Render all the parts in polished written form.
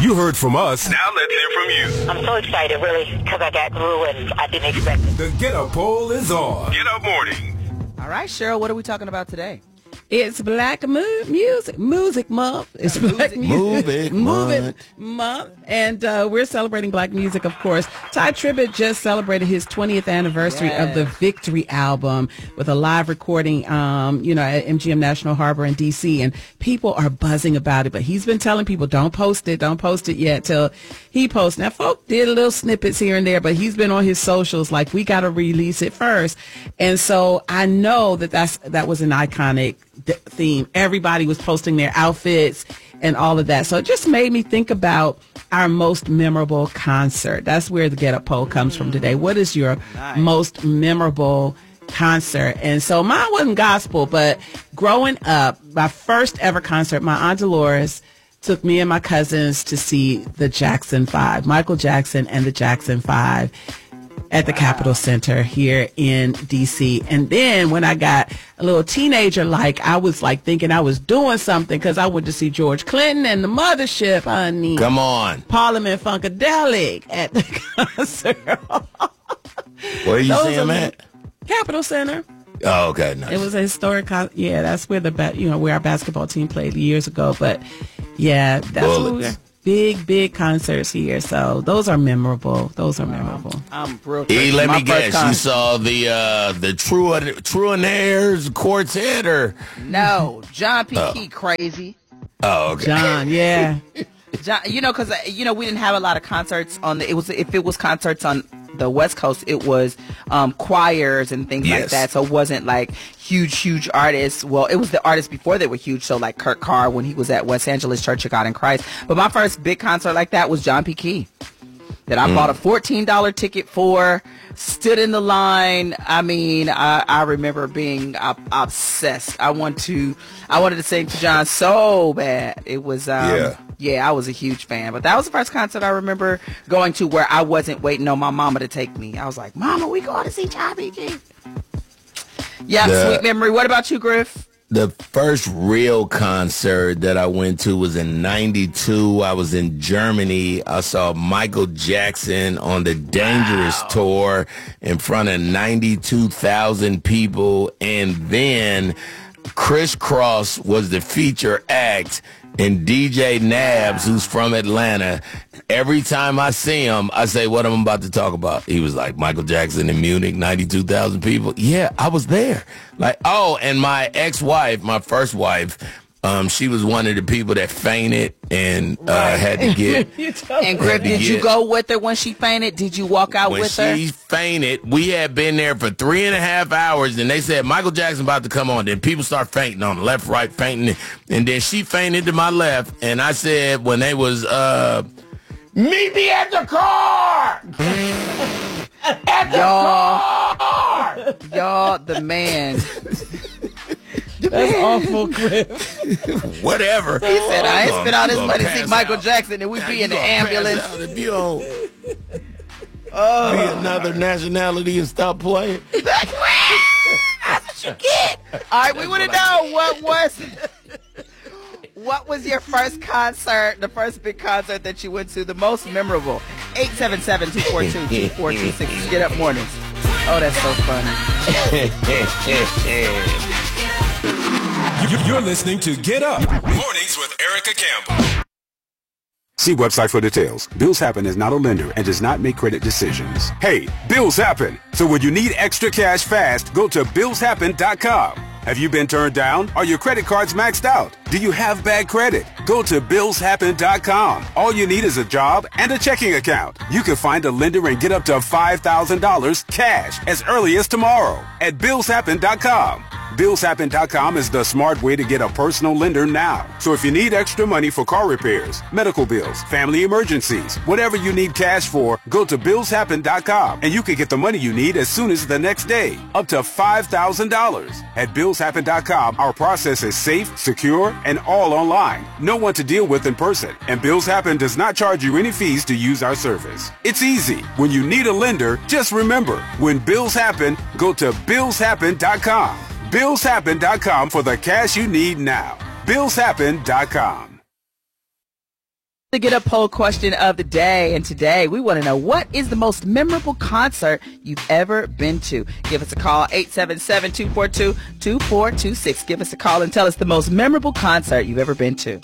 You heard from us. Now let's hear from you. I'm so excited, really, because I got through and I didn't expect it. The Get Up poll is on. Get Up Morning. All right, Cheryl, what are we talking about today? It's Black Music Month. It's Black Music Month. And we're celebrating Black music, of course. Ty Tribbett just celebrated his 20th anniversary of the Victory album with a live recording, at MGM National Harbor in D.C. And people are buzzing about it. But he's been telling people, don't post it yet till he posts. Now, folk did little snippets here and there, but he's been on his socials like, we got to release it first. And so I know that was an iconic theme. Everybody was posting their outfits and all of that. So it just made me think about our most memorable concert. That's where the Get Up poll comes from today. What is your most memorable concert? And so mine wasn't gospel, but growing up, my first ever concert, my Aunt Dolores took me and my cousins to see the Jackson 5, Michael Jackson and the Jackson 5. At the Capitol Center here in D.C. And then when I got a little teenager, I was thinking I was doing something because I went to see George Clinton and the Mothership, honey. Come on. Parliament Funkadelic at the concert. Where you see him at? Capitol Center. Oh, okay. Nice. It was a historic, that's where where our basketball team played years ago. But yeah, that's where we were. Big concerts here, so those are memorable. I'm real. Let me guess, you saw the Truanaires Quartet or no? John P. Key, crazy. Oh, okay. John, yeah. John, because we didn't have a lot of concerts on if it was concerts on the West Coast, it was choirs and things like that. So it wasn't like huge artists. Well, it was the artists before they were huge. So like Kurt Carr when he was at West Angeles Church of God in Christ. But my first big concert like that was John P. Key. That I bought a $14 ticket for, stood in the line. I mean, I remember being obsessed. I wanted to sing to John so bad. It was, I was a huge fan. But that was the first concert I remember going to where I wasn't waiting on my mama to take me. I was like, Mama, we going to see John P. Key. Yeah, sweet memory. What about you, Griff? The first real concert that I went to was in 92. I was in Germany. I saw Michael Jackson on the Dangerous tour in front of 92,000 people. And then Chris Cross was the feature act. And DJ Nabs, who's from Atlanta, every time I see him, I say, what I'm about to talk about. He was like, Michael Jackson in Munich, 92,000 people. Yeah, I was there. And my ex-wife, my first wife, she was one of the people that fainted and had to get. And Griff, did you go with her when she fainted? Did you walk out with her? When she fainted, we had been there for 3.5 hours, and they said Michael Jackson about to come on. Then people start fainting on the left, right, fainting, and then she fainted to my left, and I said when they was meet me at the car. At the car. Y'all, the man. That's awful, Griff. Whatever. He said, I ain't spent all this money to see Michael Jackson and we be in the ambulance. Be another nationality and stop playing. That's what you get. All right, we want to know what was your first concert, the first big concert that you went to, the most memorable. 877-242-2426. Get Up Mornings. Oh, that's so funny. You're listening to Get Up Mornings with Erica Campbell. See website for details. Bills Happen is not a lender and does not make credit decisions. Hey, bills happen. So when you need extra cash fast, go to BillsHappen.com. Have you been turned down? Are your credit cards maxed out? Do you have bad credit? Go to BillsHappen.com. All you need is a job and a checking account. You can find a lender and get up to $5,000 cash as early as tomorrow at BillsHappen.com. BillsHappen.com is the smart way to get a personal lender now. So if you need extra money for car repairs, medical bills, family emergencies, whatever you need cash for, go to BillsHappen.com and you can get the money you need as soon as the next day, up to $5,000. At BillsHappen.com, our process is safe, secure, and all online. No one to deal with in person. And Bills Happen does not charge you any fees to use our service. It's easy. When you need a lender, just remember, when bills happen, go to BillsHappen.com. BillsHappen.com for the cash you need now. BillsHappen.com. The Get Up poll question of the day, and today we want to know, what is the most memorable concert you've ever been to? Give us a call, 877-242-2426. Give us a call and tell us the most memorable concert you've ever been to.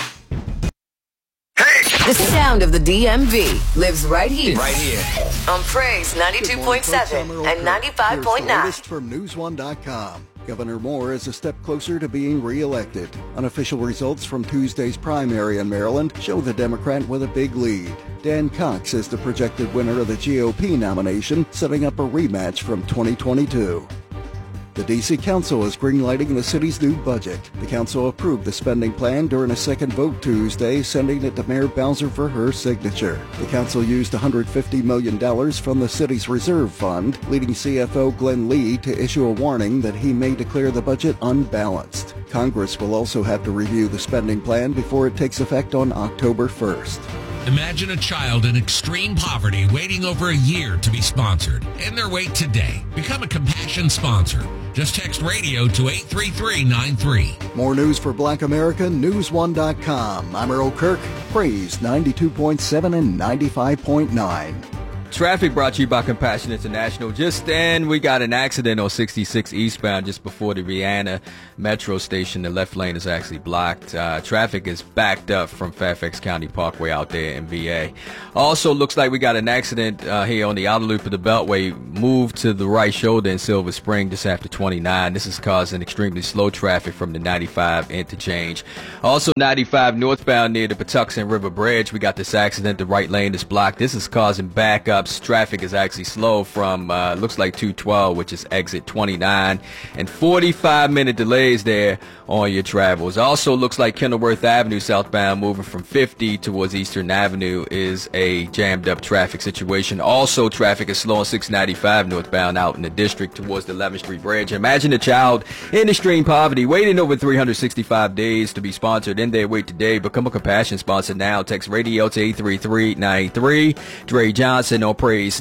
The sound of the DMV lives right here. Right here. On Praise 92.7 and 95.9. From News1.com. Governor Moore is a step closer to being re-elected. Unofficial results from Tuesday's primary in Maryland show the Democrat with a big lead. Dan Cox is the projected winner of the GOP nomination, setting up a rematch from 2022. The D.C. Council is greenlighting the city's new budget. The council approved the spending plan during a second vote Tuesday, sending it to Mayor Bowser for her signature. The council used $150 million from the city's reserve fund, leading CFO Glenn Lee to issue a warning that he may declare the budget unbalanced. Congress will also have to review the spending plan before it takes effect on October 1st. Imagine a child in extreme poverty waiting over a year to be sponsored. End their wait today. Become a Compassion sponsor. Just text radio to 83393. More news for Black America, News1.com. I'm Earl Kirk, Praise 92.7 and 95.9. Traffic brought to you by Compassion International. Just then, we got an accident on 66 eastbound just before the Rihanna Metro station. The left lane is actually blocked. Traffic is backed up from Fairfax County Parkway out there in VA. Also, looks like we got an accident here on the outer loop of the Beltway. Moved to the right shoulder in Silver Spring just after 29. This is causing extremely slow traffic from the 95 interchange. Also, 95 northbound near the Patuxent River Bridge. We got this accident. The right lane is blocked. This is causing backup. Traffic is actually slow from looks like 212, which is exit 29, and 45-minute delays there on your travels. Also looks like Kenilworth Avenue southbound moving from 50 towards Eastern Avenue is a jammed up traffic situation. Also traffic is slow on 695 northbound out in the district towards the 11th Street Bridge. Imagine a child in extreme poverty waiting over 365 days to be sponsored. In their wait today. Become a Compassion sponsor now. Text radio to 83393. Dre Johnson on Praise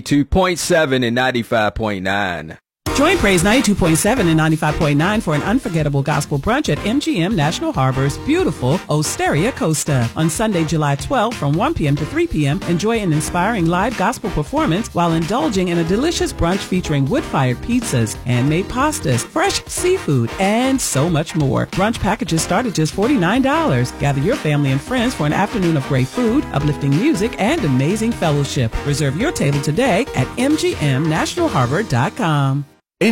92.7 and 95.9. Join Praise 92.7 and 95.9 for an unforgettable gospel brunch at MGM National Harbor's beautiful Osteria Costa. On Sunday, July 12th from 1 p.m. to 3 p.m., enjoy an inspiring live gospel performance while indulging in a delicious brunch featuring wood-fired pizzas, handmade pastas, fresh seafood, and so much more. Brunch packages start at just $49. Gather your family and friends for an afternoon of great food, uplifting music, and amazing fellowship. Reserve your table today at mgmnationalharbor.com.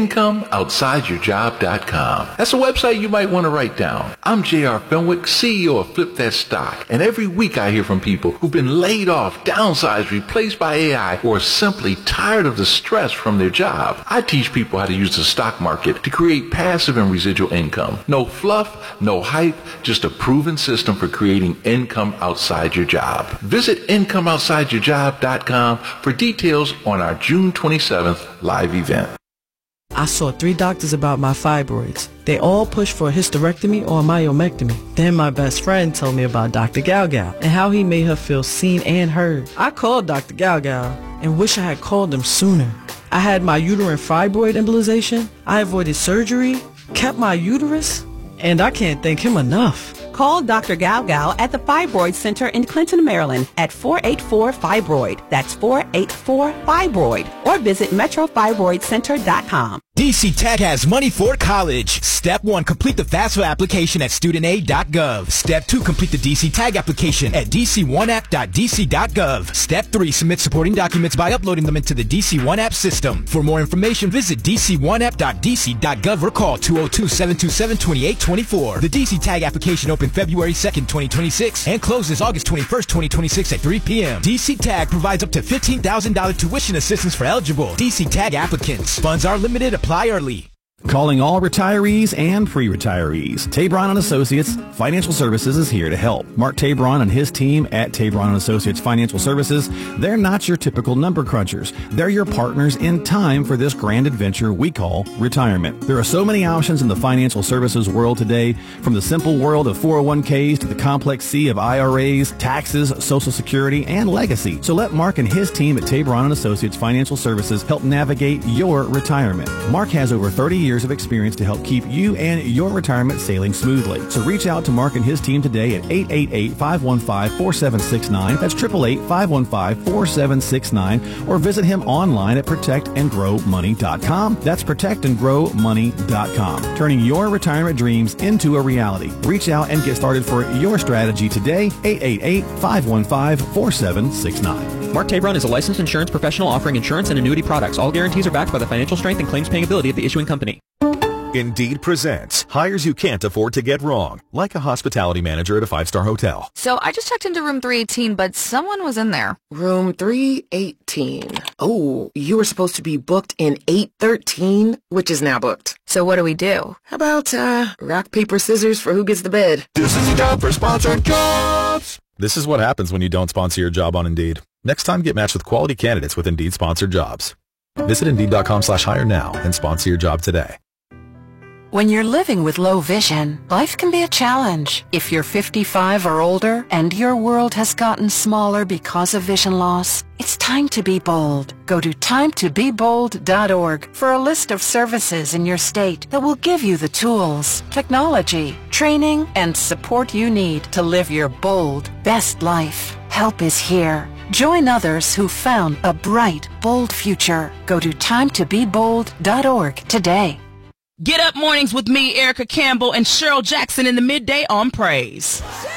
IncomeOutsideYourJob.com. That's a website you might want to write down. I'm J.R. Fenwick, CEO of Flip That Stock, and every week I hear from people who've been laid off, downsized, replaced by AI, or simply tired of the stress from their job. I teach people how to use the stock market to create passive and residual income. No fluff, no hype, just a proven system for creating income outside your job. Visit IncomeOutsideYourJob.com for details on our June 27th live event. I saw 3 doctors about my fibroids. They all pushed for a hysterectomy or a myomectomy. Then my best friend told me about Dr. Galgal and how he made her feel seen and heard. I called Dr. Galgal and wish I had called him sooner. I had my uterine fibroid embolization. I avoided surgery, kept my uterus, and I can't thank him enough. Call Dr. Galgal at the Fibroid Center in Clinton, Maryland at 484-FIBROID. That's 484-FIBROID. Or visit metrofibroidcenter.com. DC Tech has money for college. Step 1, complete the FAFSA application at studentaid.gov. Step 2, complete the DC Tag application at dc1app.dc.gov. Step 3, submit supporting documents by uploading them into the DC One App system. For more information, visit dc1app.dc.gov or call 202-727-2824. The DC Tag application opened February 2nd, 2026 and closes August 21st, 2026 at 3 p.m. DC Tag provides up to $15,000 tuition assistance for eligible DC Tag applicants. Funds are limited. Apply early. Calling all retirees and pre-retirees. Tabron & Associates Financial Services is here to help. Mark Tabron and his team at Tabron & Associates Financial Services, they're not your typical number crunchers. They're your partners in time for this grand adventure we call retirement. There are so many options in the financial services world today, from the simple world of 401ks to the complex sea of IRAs, taxes, Social Security, and legacy. So let Mark and his team at Tabron & Associates Financial Services help navigate your retirement. Mark has over 30 years years of experience to help keep you and your retirement sailing smoothly. So reach out to Mark and his team today at 888-515-4769. That's 888-515-4769. Or visit him online at protectandgrowmoney.com. That's protectandgrowmoney.com. Turning your retirement dreams into a reality. Reach out and get started for your strategy today. 888-515-4769. Mark Tabron is a licensed insurance professional offering insurance and annuity products. All guarantees are backed by the financial strength and claims paying ability of the issuing company. Indeed presents hires you can't afford to get wrong, like a hospitality manager at a 5-star hotel. So I just checked into room 318, but someone was in there. Room 318. Oh, you were supposed to be booked in 813, which is now booked. So what do we do? How about, rock, paper, scissors for who gets the bed? This is a job for sponsored jobs. This is what happens when you don't sponsor your job on Indeed. Next time, get matched with quality candidates with Indeed sponsored jobs. Visit Indeed.com/hire now and sponsor your job today. When you're living with low vision, life can be a challenge. If you're 55 or older and your world has gotten smaller because of vision loss, it's time to be bold. Go to timetobebold.org for a list of services in your state that will give you the tools, technology, training, and support you need to live your bold, best life. Help is here. Join others who found a bright, bold future. Go to timetobebold.org today. Get up mornings with me, Erica Campbell, and Cheryl Jackson in the midday on Praise.